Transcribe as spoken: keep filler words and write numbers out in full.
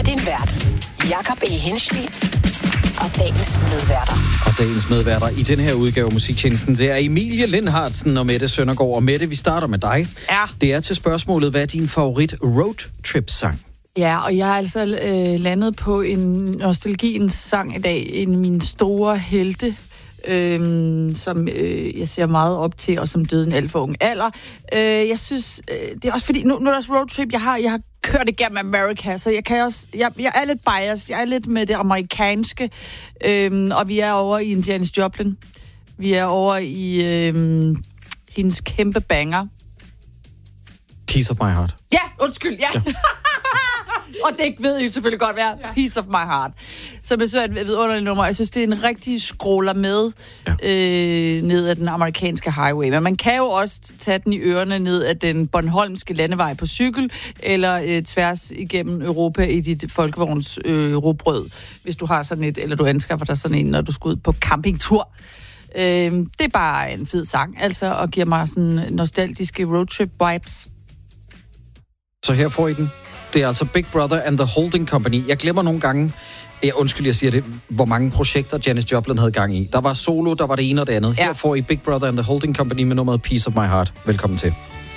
Din vært, Jakob E. Henschel, og dagens medværter. Og dagens medværter i den her udgave af Musiktjenesten, det er Emilie Lindhardsen og Mette Søndergaard. Og Mette, vi starter med dig. Ja. Det er til spørgsmålet, hvad er din favorit roadtrip-sang? Ja, og jeg er altså øh, landet på en nostalgiens sang i dag. En af mine store helte, øh, som øh, jeg ser meget op til, og som døde en alt for ung alder. Øh, jeg synes, øh, det er også fordi, nu, nu er der roadtrip, jeg har, jeg har kørt igennem America, så jeg kan også, jeg, jeg er lidt biased, jeg er lidt med det amerikanske, øh, og vi er over i Janis Joplin. Vi er over i øh, hendes kæmpe banger. Piece of my heart. Ja, undskyld, ja. ja. Og det ved I selvfølgelig godt være. Ja. Piece of my heart. Som jeg så er et vidunderligt nummer. Jeg synes, det er en rigtig scroller med ja. øh, ned ad den amerikanske highway. Men man kan jo også tage den i ørerne ned ad den bornholmske landevej på cykel, eller øh, tværs igennem Europa i dit folkevogns øh, rugbrød, hvis du har sådan et, eller du anskaffer dig sådan en, når du skal ud på campingtur. Øh, det er bare en fed sang, altså, og giver mig sådan nostalgiske roadtrip-vibes. Så her får I den. Det er altså Big Brother and the Holding Company. Jeg glemmer nogle gange, jeg undskyld, jeg siger det, hvor mange projekter Janis Joplin havde gang i. Der var solo, der var det ene og det andet. Ja. Her får I Big Brother and the Holding Company med nummeret Piece of My Heart. Velkommen til.